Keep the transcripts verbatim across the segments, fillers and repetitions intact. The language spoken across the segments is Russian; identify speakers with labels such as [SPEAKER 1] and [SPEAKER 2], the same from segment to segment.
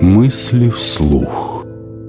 [SPEAKER 1] Мысли вслух.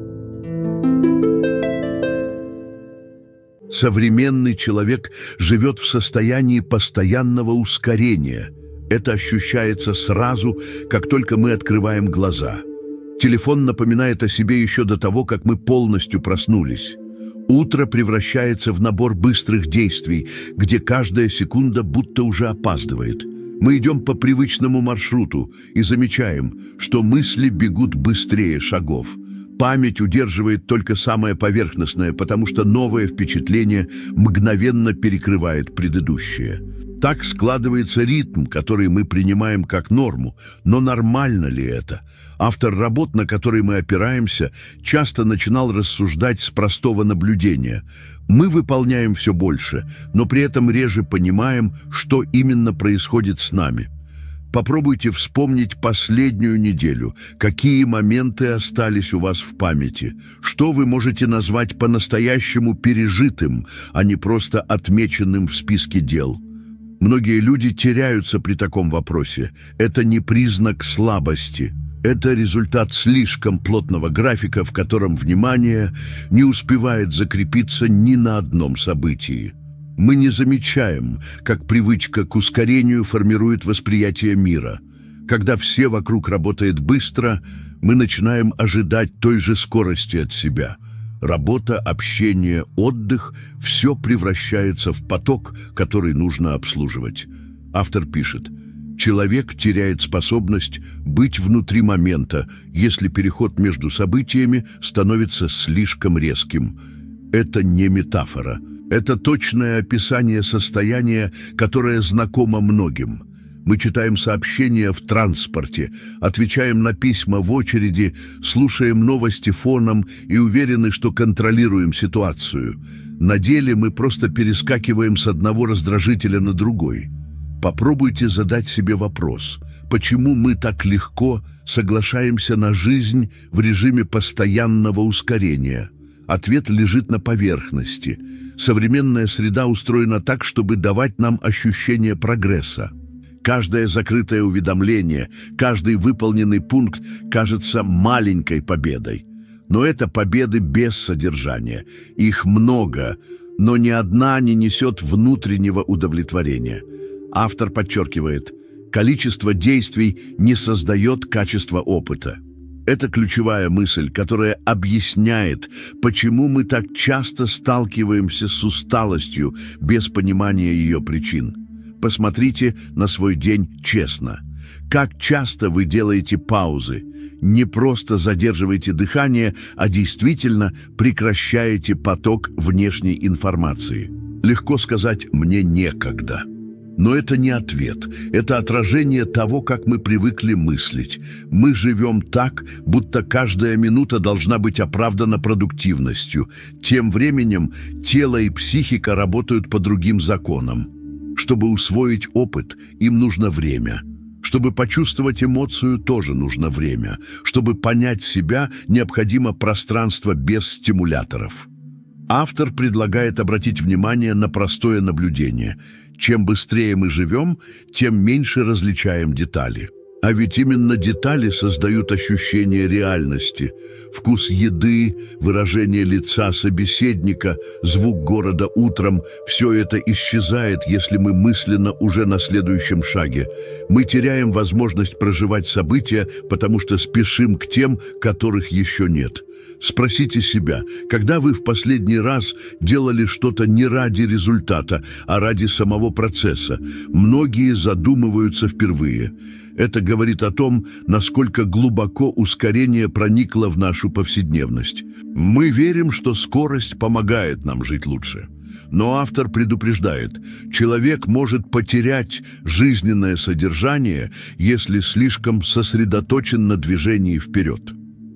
[SPEAKER 2] Современный человек живет в состоянии постоянного ускорения. Это ощущается сразу, как только мы открываем глаза. Телефон напоминает о себе еще до того, как мы полностью проснулись. Утро превращается в набор быстрых действий, где каждая секунда будто уже опаздывает. Мы идем по привычному маршруту и замечаем, что мысли бегут быстрее шагов. Память удерживает только самое поверхностное, потому что новое впечатление мгновенно перекрывает предыдущее. Так складывается ритм, который мы принимаем как норму. Но нормально ли это? Автор работ, на которые мы опираемся, часто начинал рассуждать с простого наблюдения. Мы выполняем все больше, но при этом реже понимаем, что именно происходит с нами. Попробуйте вспомнить последнюю неделю. Какие моменты остались у вас в памяти? Что вы можете назвать по-настоящему пережитым, а не просто отмеченным в списке дел? Многие люди теряются при таком вопросе. Это не признак слабости. Это результат слишком плотного графика, в котором внимание не успевает закрепиться ни на одном событии. Мы не замечаем, как привычка к ускорению формирует восприятие мира. Когда все вокруг работает быстро, мы начинаем ожидать той же скорости от себя. Работа, общение, отдых – все превращается в поток, который нужно обслуживать. Автор пишет: «Человек теряет способность быть внутри момента, если переход между событиями становится слишком резким». Это не метафора. Это точное описание состояния, которое знакомо многим. Мы читаем сообщения в транспорте, отвечаем на письма в очереди, слушаем новости фоном и уверены, что контролируем ситуацию. На деле мы просто перескакиваем с одного раздражителя на другой. Попробуйте задать себе вопрос: почему мы так легко соглашаемся на жизнь в режиме постоянного ускорения? Ответ лежит на поверхности. Современная среда устроена так, чтобы давать нам ощущение прогресса. Каждое закрытое уведомление, каждый выполненный пункт кажется маленькой победой. Но это победы без содержания. Их много, но ни одна не несет внутреннего удовлетворения. Автор подчеркивает: количество действий не создает качество опыта. Это ключевая мысль, которая объясняет, почему мы так часто сталкиваемся с усталостью без понимания ее причин. Посмотрите на свой день честно. Как часто вы делаете паузы? Не просто задерживаете дыхание, а действительно прекращаете поток внешней информации. Легко сказать «мне некогда». Но это не ответ, это отражение того, как мы привыкли мыслить. Мы живем так, будто каждая минута должна быть оправдана продуктивностью. Тем временем тело и психика работают по другим законам. Чтобы усвоить опыт, им нужно время. Чтобы почувствовать эмоцию, тоже нужно время. Чтобы понять себя, необходимо пространство без стимуляторов. Автор предлагает обратить внимание на простое наблюдение. Чем быстрее мы живем, тем меньше различаем детали. А ведь именно детали создают ощущение реальности. Вкус еды, выражение лица собеседника, звук города утром – все это исчезает, если мы мысленно уже на следующем шаге. Мы теряем возможность проживать события, потому что спешим к тем, которых еще нет. Спросите себя, когда вы в последний раз делали что-то не ради результата, а ради самого процесса? Многие задумываются впервые. Это говорит о том, насколько глубоко ускорение проникло в нашу повседневность. Мы верим, что скорость помогает нам жить лучше. Но автор предупреждает: человек может потерять жизненное содержание, если слишком сосредоточен на движении вперед.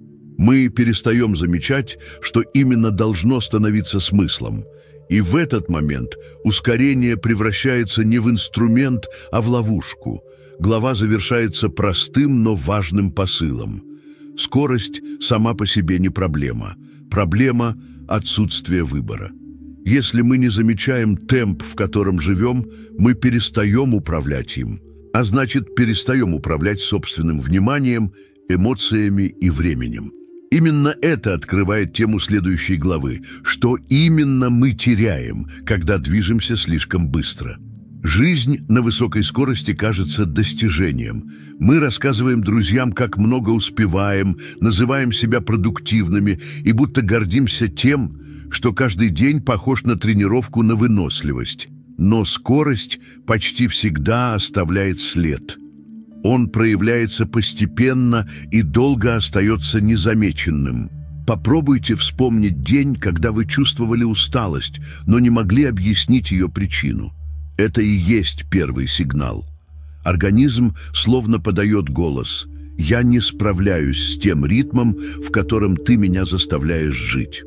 [SPEAKER 2] Мы перестаем замечать, что именно должно становиться смыслом. И в этот момент ускорение превращается не в инструмент, а в ловушку. Глава завершается простым, но важным посылом. Скорость сама по себе не проблема. Проблема – отсутствие выбора. Если мы не замечаем темп, в котором живем, мы перестаем управлять им. А значит, перестаем управлять собственным вниманием эмоциями и временем. Именно это открывает тему следующей главы. Что именно мы теряем, когда движемся слишком быстро? Жизнь на высокой скорости кажется достижением. Мы рассказываем друзьям, как много успеваем, называем себя продуктивными и будто гордимся тем, что каждый день похож на тренировку на выносливость. Но скорость почти всегда оставляет след. Он проявляется постепенно и долго остается незамеченным. Попробуйте вспомнить день, когда вы чувствовали усталость, но не могли объяснить ее причину. Это и есть первый сигнал. Организм словно подает голос: «Я не справляюсь с тем ритмом, в котором ты меня заставляешь жить».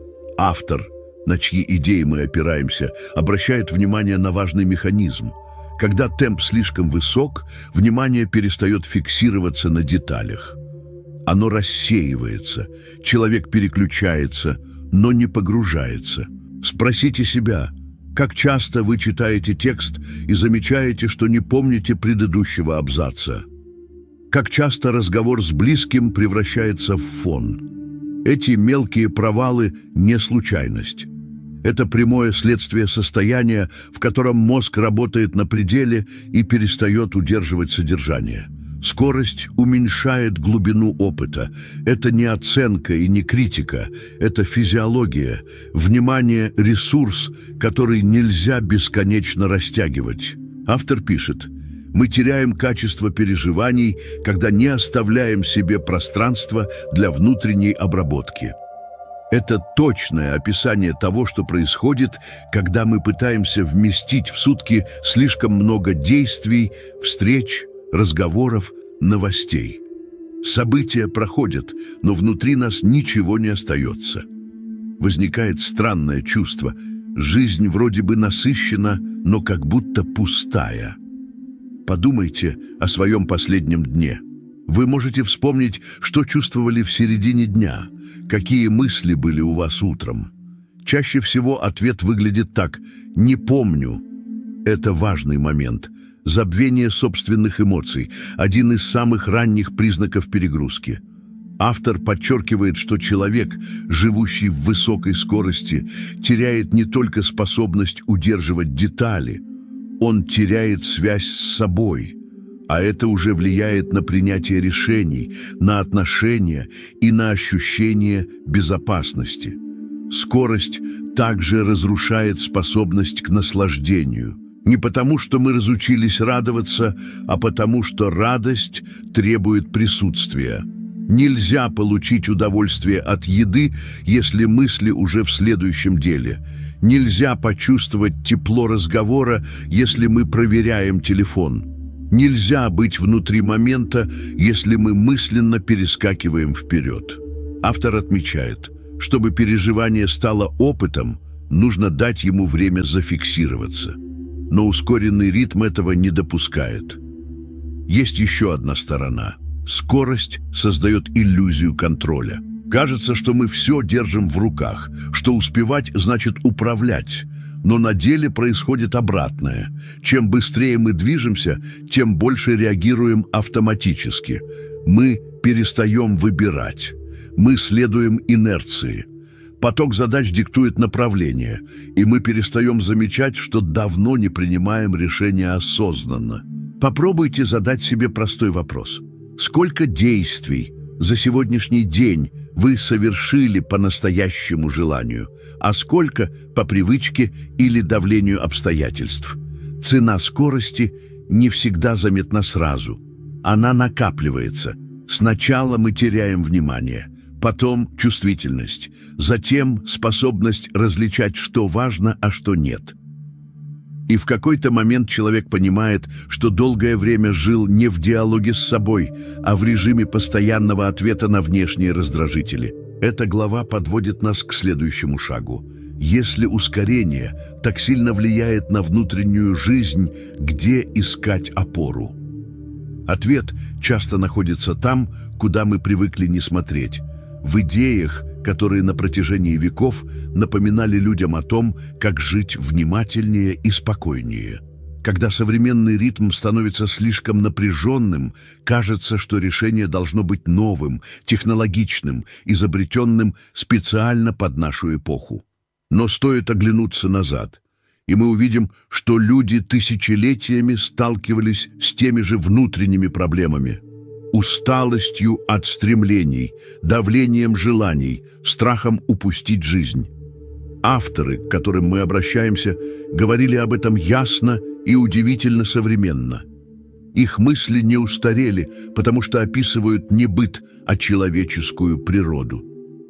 [SPEAKER 2] Автор, на чьи идеи мы опираемся, обращает внимание на важный механизм. Когда темп слишком высок, внимание перестает фиксироваться на деталях. Оно рассеивается, человек переключается, но не погружается. Спросите себя, как часто вы читаете текст и замечаете, что не помните предыдущего абзаца? Как часто разговор с близким превращается в фон? Эти мелкие провалы не случайность. Это прямое следствие состояния, в котором мозг работает на пределе и перестает удерживать содержание. Скорость уменьшает глубину опыта. Это не оценка и не критика, это физиология. Внимание – ресурс, который нельзя бесконечно растягивать. Автор пишет: «Мы теряем качество переживаний, когда не оставляем себе пространства для внутренней обработки». Это точное описание того, что происходит, когда мы пытаемся вместить в сутки слишком много действий, встреч, разговоров, новостей. События проходят, но внутри нас ничего не остается. Возникает странное чувство. Жизнь вроде бы насыщена, но как будто пустая. Подумайте о своем последнем дне. Вы можете вспомнить, что чувствовали в середине дня, какие мысли были у вас утром. Чаще всего ответ выглядит так: «Не помню». Это важный момент. Забвение собственных эмоций – один из самых ранних признаков перегрузки. Автор подчеркивает, что человек, живущий в высокой скорости, теряет не только способность удерживать детали, он теряет связь с собой. А это уже влияет на принятие решений, на отношения и на ощущение безопасности. Скорость также разрушает способность к наслаждению. Не потому, что мы разучились радоваться, а потому, что радость требует присутствия. Нельзя получить удовольствие от еды, если мысли уже в следующем деле. Нельзя почувствовать тепло разговора, если мы проверяем телефон. Нельзя быть внутри момента, если мы мысленно перескакиваем вперед. Автор отмечает, чтобы переживание стало опытом, нужно дать ему время зафиксироваться. Но ускоренный ритм этого не допускает. Есть еще одна сторона. Скорость создает иллюзию контроля. Кажется, что мы все держим в руках, что успевать значит управлять. Но на деле происходит обратное. Чем быстрее мы движемся, тем больше реагируем автоматически. Мы перестаем выбирать. Мы следуем инерции. Поток задач диктует направление, и мы перестаем замечать, что давно не принимаем решения осознанно. Попробуйте задать себе простой вопрос. Сколько действий за сегодняшний день вы совершили по настоящему желанию, а сколько по привычке или давлению обстоятельств? Цена скорости не всегда заметна сразу. Она накапливается. Сначала мы теряем внимание, потом чувствительность, затем способность различать, что важно, а что нет. И в какой-то момент человек понимает, что долгое время жил не в диалоге с собой, а в режиме постоянного ответа на внешние раздражители. Эта глава подводит нас к следующему шагу. Если ускорение так сильно влияет на внутреннюю жизнь, где искать опору? Ответ часто находится там, куда мы привыкли не смотреть. В идеях, которые на протяжении веков напоминали людям о том, как жить внимательнее и спокойнее. Когда современный ритм становится слишком напряженным, кажется, что решение должно быть новым, технологичным, изобретенным специально под нашу эпоху. Но стоит оглянуться назад, и мы увидим, что люди тысячелетиями сталкивались с теми же внутренними проблемами. Усталостью от стремлений, давлением желаний, страхом упустить жизнь. Авторы, к которым мы обращаемся, говорили об этом ясно и удивительно современно. Их мысли не устарели, потому что описывают не быт, а человеческую природу.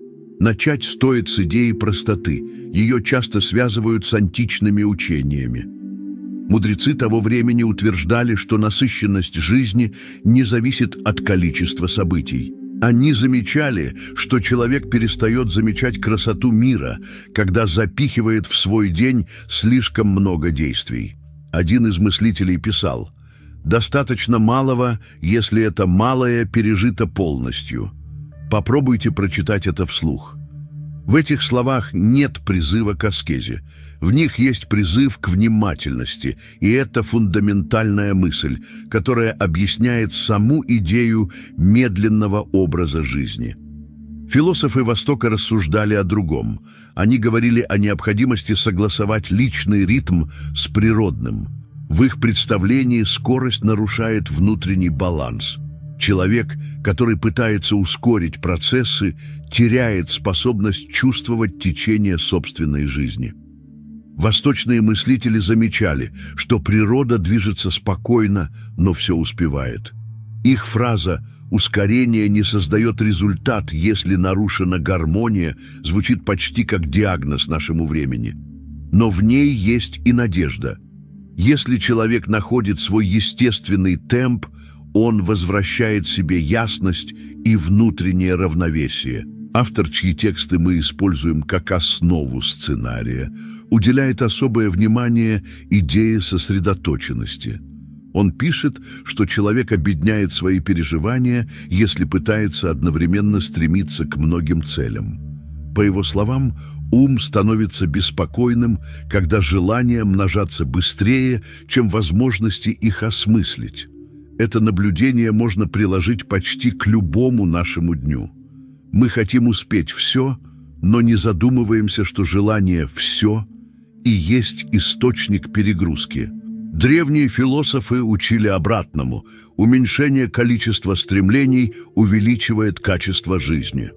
[SPEAKER 2] Начать стоит с идеи простоты. Ее часто связывают с античными учениями. Мудрецы того времени утверждали, что насыщенность жизни не зависит от количества событий. Они замечали, что человек перестает замечать красоту мира, когда запихивает в свой день слишком много действий. Один из мыслителей писал: «Достаточно малого, если это малое пережито полностью». Попробуйте прочитать это вслух. В этих словах нет призыва к аскезе. В них есть призыв к внимательности, и это фундаментальная мысль, которая объясняет саму идею медленного образа жизни. Философы Востока рассуждали о другом. Они говорили о необходимости согласовать личный ритм с природным. В их представлении скорость нарушает внутренний баланс. Человек, который пытается ускорить процессы, теряет способность чувствовать течение собственной жизни. Восточные мыслители замечали, что природа движется спокойно, но все успевает. Их фраза «ускорение не создает результат, если нарушена гармония» звучит почти как диагноз нашему времени. Но в ней есть и надежда. Если человек находит свой естественный темп, он возвращает себе ясность и внутреннее равновесие. Автор, чьи тексты мы используем как основу сценария, уделяет особое внимание идее сосредоточенности. Он пишет, что человек обедняет свои переживания, если пытается одновременно стремиться к многим целям. По его словам, ум становится беспокойным, когда желания множатся быстрее, чем возможности их осмыслить. Это наблюдение можно приложить почти к любому нашему дню. Мы хотим успеть все, но не задумываемся, что желание «все» и есть источник перегрузки. Древние философы учили обратному. Уменьшение количества стремлений увеличивает качество жизни.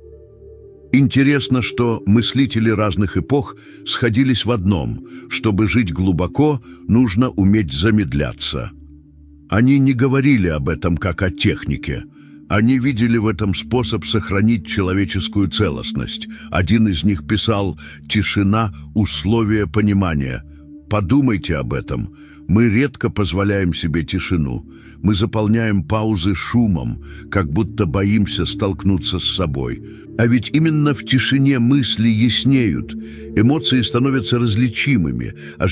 [SPEAKER 2] Интересно, что мыслители разных эпох сходились в одном: чтобы жить глубоко, нужно уметь замедляться. Они не говорили об этом как о технике. Они видели в этом способ сохранить человеческую целостность. Один из них писал: «Тишина – условие понимания». Подумайте об этом. Мы редко позволяем себе тишину. Мы заполняем паузы шумом, как будто боимся столкнуться с собой. А ведь именно в тишине мысли яснеют, эмоции становятся различимыми, а